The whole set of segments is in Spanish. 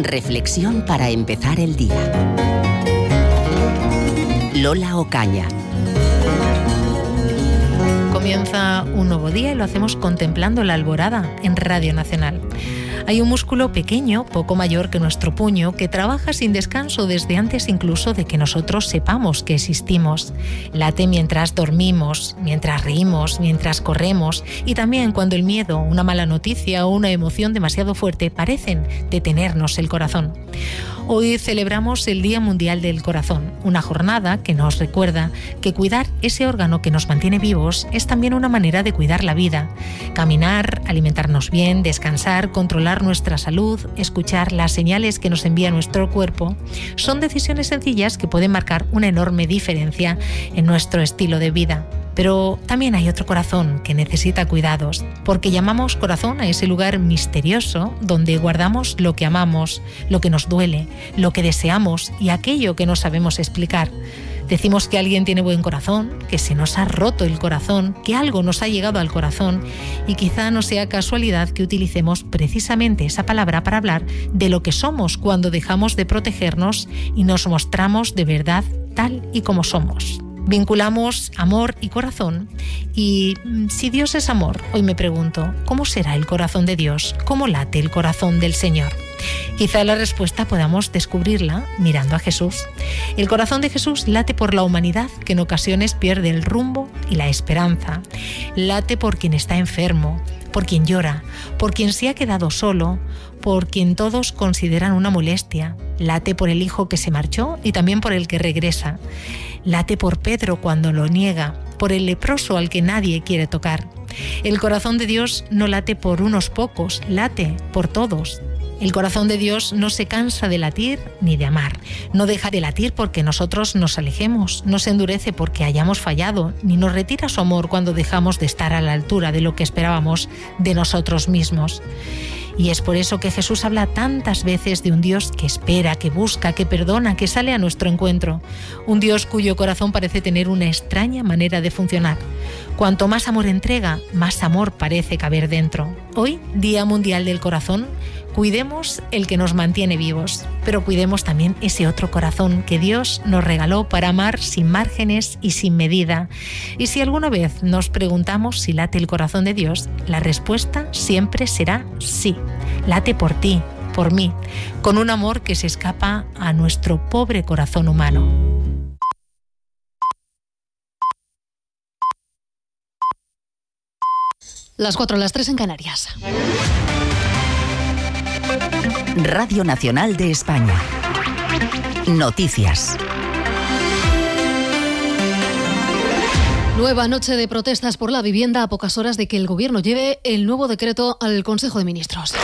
Reflexión para empezar el día. Lola Ocaña. Comienza un nuevo día y lo hacemos contemplando la alborada en Radio Nacional. Hay un músculo pequeño, poco mayor que nuestro puño, que trabaja sin descanso desde antes incluso de que nosotros sepamos que existimos. Late mientras dormimos, mientras reímos, mientras corremos y también cuando el miedo, una mala noticia o una emoción demasiado fuerte parecen detenernos el corazón. Hoy celebramos el Día Mundial del Corazón, una jornada que nos recuerda que cuidar ese órgano que nos mantiene vivos es también una manera de cuidar la vida. Caminar, alimentarnos bien, descansar, controlar nuestra salud, escuchar las señales que nos envía nuestro cuerpo, son decisiones sencillas que pueden marcar una enorme diferencia en nuestro estilo de vida. Pero también hay otro corazón que necesita cuidados, porque llamamos corazón a ese lugar misterioso donde guardamos lo que amamos, lo que nos duele, lo que deseamos y aquello que no sabemos explicar. Decimos que alguien tiene buen corazón, que se nos ha roto el corazón, que algo nos ha llegado al corazón y quizá no sea casualidad que utilicemos precisamente esa palabra para hablar de lo que somos cuando dejamos de protegernos y nos mostramos de verdad tal y como somos. Vinculamos amor y corazón y si Dios es amor, hoy me pregunto, ¿cómo será el corazón de Dios? ¿Cómo late el corazón del Señor? Quizá la respuesta podamos descubrirla mirando a Jesús. El corazón de Jesús late por la humanidad que en ocasiones pierde el rumbo y la esperanza. Late por quien está enfermo, por quien llora, por quien se ha quedado solo, por quien todos consideran una molestia. Late por el hijo que se marchó y también por el que regresa. Late por Pedro cuando lo niega, por el leproso al que nadie quiere tocar. El corazón de Dios no late por unos pocos, late por todos. El corazón de Dios no se cansa de latir ni de amar. No deja de latir porque nosotros nos alejemos, no se endurece porque hayamos fallado, ni nos retira su amor cuando dejamos de estar a la altura de lo que esperábamos de nosotros mismos. Y es por eso que Jesús habla tantas veces de un Dios que espera, que busca, que perdona, que sale a nuestro encuentro. Un Dios cuyo corazón parece tener una extraña manera de funcionar. Cuanto más amor entrega, más amor parece caber dentro. Hoy, Día Mundial del Corazón, cuidemos el que nos mantiene vivos, pero cuidemos también ese otro corazón que Dios nos regaló para amar sin márgenes y sin medida. Y si alguna vez nos preguntamos si late el corazón de Dios, la respuesta siempre será sí. Late por ti, por mí, con un amor que se escapa a nuestro pobre corazón humano. Las 4, las 3 en Canarias. Radio Nacional de España. Noticias. Nueva noche de protestas por la vivienda a pocas horas de que el Gobierno lleve el nuevo decreto al Consejo de Ministros.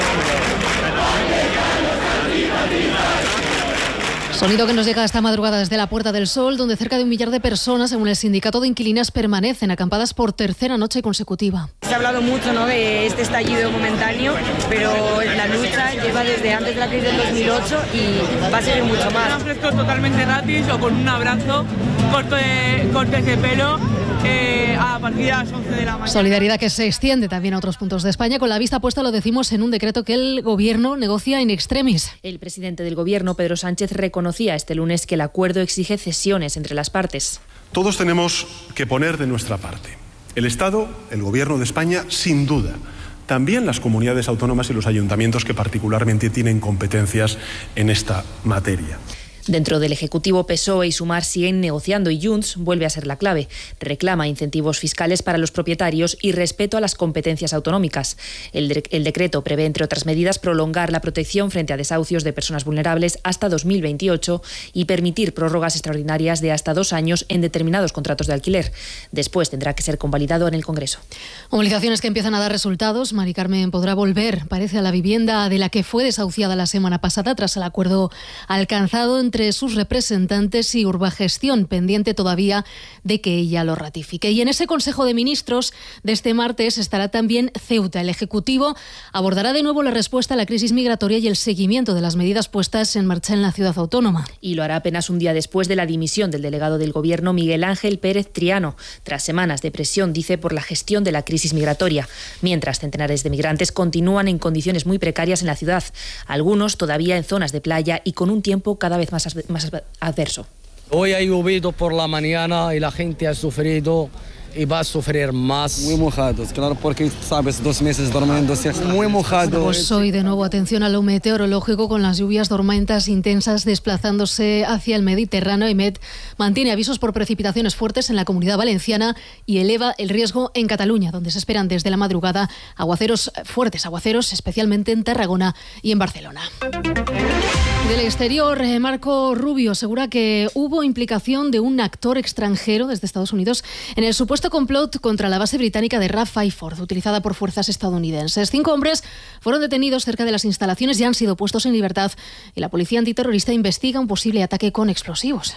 Sonido que nos llega esta madrugada desde la Puerta del Sol, donde cerca de 1 millar de personas, según el sindicato de inquilinas, permanecen acampadas por tercera noche consecutiva. Se ha hablado mucho, ¿no?, de este estallido momentáneo, pero la lucha lleva desde antes de la crisis del 2008 y va a seguir mucho más. Un fresco totalmente gratis o con un abrazo, cortes de pelo, a partir de las 11 de la mañana. Solidaridad que se extiende también a otros puntos de España, con la vista puesta, lo decimos, en un decreto que el Gobierno negocia in extremis. El presidente del Gobierno, Pedro Sánchez, reconocía este lunes que el acuerdo exige cesiones entre las partes. Todos tenemos que poner de nuestra parte. El Estado, el Gobierno de España, sin duda. También las comunidades autónomas y los ayuntamientos que particularmente tienen competencias en esta materia. Dentro del Ejecutivo, PSOE y Sumar siguen negociando y Junts vuelve a ser la clave. Reclama incentivos fiscales para los propietarios y respeto a las competencias autonómicas. El decreto prevé, entre otras medidas, prolongar la protección frente a desahucios de personas vulnerables hasta 2028 y permitir prórrogas extraordinarias de hasta 2 años en determinados contratos de alquiler. Después tendrá que ser convalidado en el Congreso. Movilizaciones que empiezan a dar resultados. Mari Carmen podrá volver, parece, a la vivienda de la que fue desahuciada la semana pasada tras el acuerdo alcanzado entre entre sus representantes y Urbagestión, pendiente todavía de que ella lo ratifique. Y en ese Consejo de Ministros de este martes estará también Ceuta. El Ejecutivo abordará de nuevo la respuesta a la crisis migratoria y el seguimiento de las medidas puestas en marcha en la ciudad autónoma. Y lo hará apenas un día después de la dimisión del delegado del Gobierno, Miguel Ángel Pérez Triano, tras semanas de presión, dice, por la gestión de la crisis migratoria. Mientras centenares de migrantes continúan en condiciones muy precarias en la ciudad, algunos todavía en zonas de playa y con un tiempo cada vez más adverso. Hoy ha llovido por la mañana y la gente ha sufrido y va a sufrir más. Muy mojados, claro, porque, sabes, 2 meses durmiendo, muy mojados. Pues hoy de nuevo atención a lo meteorológico, con las lluvias tormentas intensas desplazándose hacia el Mediterráneo. EMET mantiene avisos por precipitaciones fuertes en la Comunidad Valenciana y eleva el riesgo en Cataluña, donde se esperan desde la madrugada fuertes aguaceros, especialmente en Tarragona y en Barcelona. Del exterior, Marco Rubio asegura que hubo implicación de un actor extranjero desde Estados Unidos en el supuesto complot contra la base británica de Rafale, utilizada por fuerzas estadounidenses. 5 hombres fueron detenidos cerca de las instalaciones y han sido puestos en libertad, y la policía antiterrorista investiga un posible ataque con explosivos.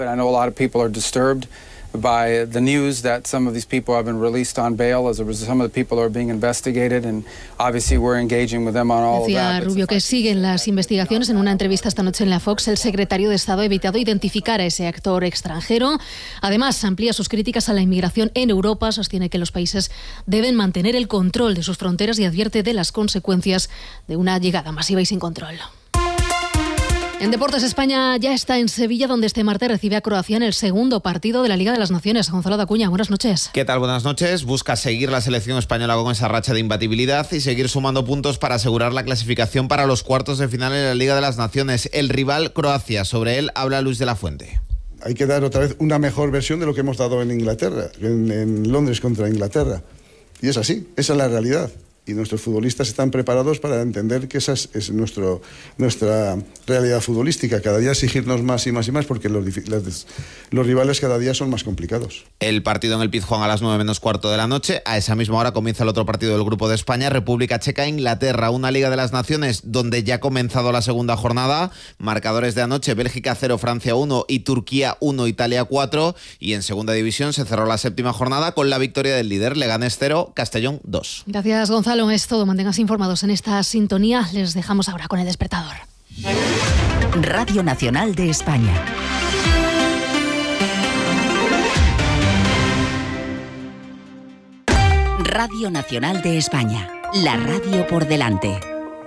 By the news that some of these people have been released on bail, as some of the people are being investigated, and obviously we're engaging with them on all of that. Decía Rubio que siguen las investigaciones. En una entrevista esta noche en la Fox, el secretario de Estado ha evitado identificar a ese actor extranjero. Además, amplía sus críticas a la inmigración en Europa, sostiene que los países deben mantener el control de sus fronteras y advierte de las consecuencias de una llegada masiva y sin control. En deportes, España ya está en Sevilla, donde este martes recibe a Croacia en el segundo partido de la Liga de las Naciones. Gonzalo Dacuña, buenas noches. ¿Qué tal? Buenas noches. Busca seguir la selección española con esa racha de imbatibilidad y seguir sumando puntos para asegurar la clasificación para los cuartos de final en la Liga de las Naciones. El rival, Croacia. Sobre él habla Luis de la Fuente. Hay que dar otra vez una mejor versión de lo que hemos dado en Inglaterra, en Londres contra Inglaterra. Y es así, esa es la realidad. Y nuestros futbolistas están preparados para entender que esa es nuestra realidad futbolística. Cada día exigirnos más y más y más, porque los rivales cada día son más complicados. El partido en el Pizjuán a las 9:15 de la noche. A esa misma hora comienza el otro partido del Grupo de España, República Checa, Inglaterra. Una Liga de las Naciones donde ya ha comenzado la segunda jornada. Marcadores de anoche: Bélgica 0, Francia 1 y Turquía 1, Italia 4. Y en segunda división se cerró la séptima jornada con la victoria del líder, Leganés 0, Castellón 2. Gracias, Gonzalo. Es todo. Manténganse informados en esta sintonía. Les dejamos ahora con el despertador. Radio Nacional de España. Radio Nacional de España. La radio por delante.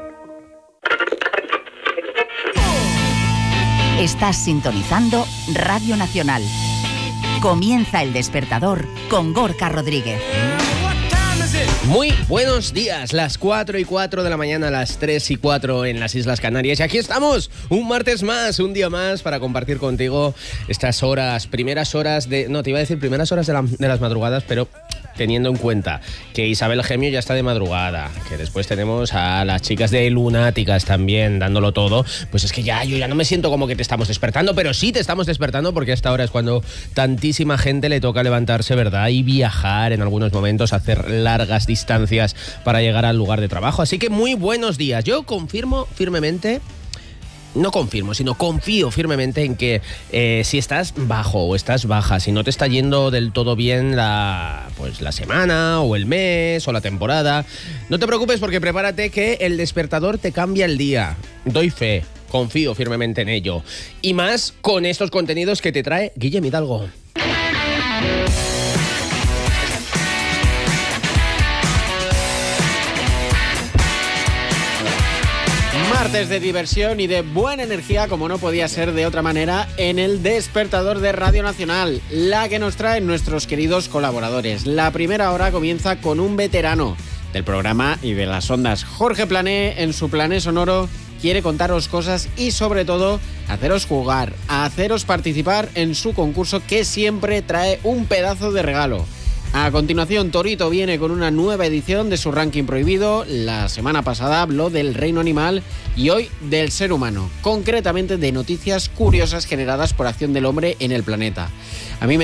Estás sintonizando Radio Nacional. Comienza el despertador con Gorka Rodríguez. Muy buenos días, las 4:04 de la mañana, las 3:04 en las Islas Canarias. Y aquí estamos, un martes más, un día más para compartir contigo estas horas, primeras horas de las madrugadas, pero teniendo en cuenta que Isabel Gemio ya está de madrugada, que después tenemos a las chicas de Lunáticas también dándolo todo, pues es que yo ya no me siento como que te estamos despertando, pero sí te estamos despertando, porque a esta hora es cuando tantísima gente le toca levantarse, ¿verdad? Y viajar en algunos momentos, hacer largas distancias para llegar al lugar de trabajo. Así que muy buenos días. Yo confío firmemente en que si estás bajo o estás baja, si no te está yendo del todo bien la semana o el mes o la temporada, no te preocupes, porque prepárate que el despertador te cambia el día. Doy fe, confío firmemente en ello. Y más con estos contenidos que te trae Guillem Hidalgo. Martes de diversión y de buena energía, como no podía ser de otra manera, en el despertador de Radio Nacional, la que nos traen nuestros queridos colaboradores. La primera hora comienza con un veterano del programa y de las ondas. Jorge Plané, en su Plané Sonoro, quiere contaros cosas y, sobre todo, haceros jugar, haceros participar en su concurso, que siempre trae un pedazo de regalo. A continuación, Torito viene con una nueva edición de su ranking prohibido. La semana pasada habló del reino animal y hoy del ser humano, concretamente de noticias curiosas generadas por acción del hombre en el planeta. A mí me